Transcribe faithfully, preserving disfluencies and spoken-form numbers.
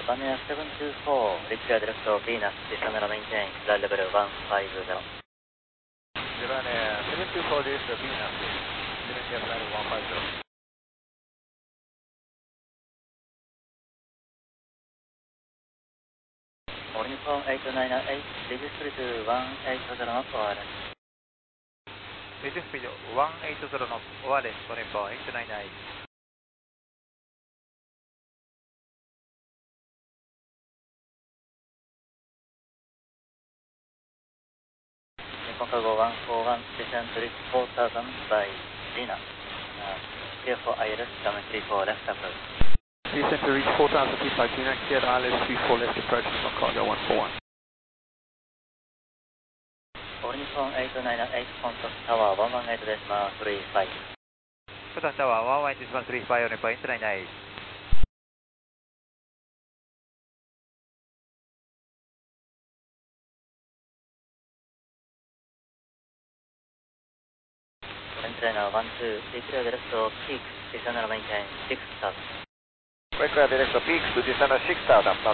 バネアセブンツーフォー、リッチアディレクト、ヴィーナス、ディショナルメインテイン、フライレベルいちごゼロ。 ジバネセブンツーフォーです、ヴィーナス、セブンティアフライレベルいちごゼロ。 オリンフォーエイトナインナインエイト、レジストリートいちはちゼロノット、オアーレス。 レジスピードいちはちゼロノット、オアーレス、オリンフォーエイトナインナインエイト。 日本カゴいちよんいち、ディセントリーチよんさんゼロ by ヴィーナス。Clear for I L S, coming three four left approach. Descent to reach four thousand feet by Tina, cleared I L S three four left approach from cargo one four one. オリンフォーエイトナインナインエイト、コンタクトタワーいちいちはちデシマルさんじゅうご。 コンタクトタワーいちいちデシマルさんじゅうご、オリンフォーエイトナインナインエイト。 Wind trainer one two, declare direct to peaks, descend and maintain six thousand. Quick direct to peaks to descend at six thousand.